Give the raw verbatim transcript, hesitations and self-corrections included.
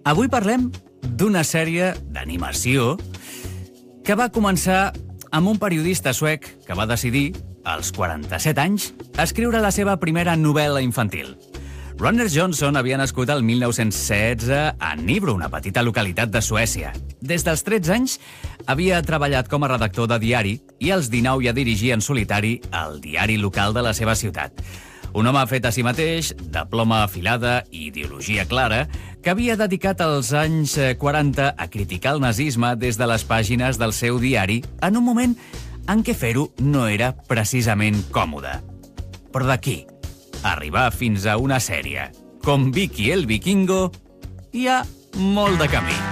Avui parlem d'una sèrie d'animació que va començar amb un periodista suec que va decidir, als quaranta-set anys, escriure la seva primera novel·la infantil. Runar Johnson havia nascut el mil nou-cents setze a Nybro, una petita localitat de Suècia. Des dels tretze anys havia treballat com a redactor de diari i als dinou ja dirigia en solitari el diari local de la seva ciutat. Un home fet a si mateix, de ploma afilada i ideologia clara, que havia dedicat els anys quaranta a criticar el nazisme des de les pàgines del seu diari en un moment en què fer-ho no era precisament còmode. Però d'aquí arribar fins a una sèrie com Vicky el Vikingo hi ha molt de camí.